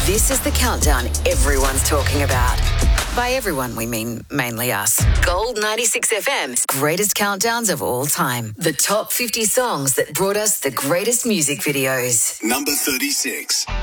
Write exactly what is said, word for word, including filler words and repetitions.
This is the countdown everyone's talking about. By everyone, we mean mainly us. Gold ninety-six F M's greatest countdowns of all time. The top fifty songs that brought us the greatest music videos. Number thirty-six.